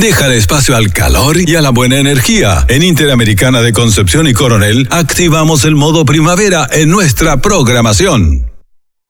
Deja espacio al calor y a la buena energía. En Interamericana de Concepción y Coronel activamos el modo primavera en nuestra programación.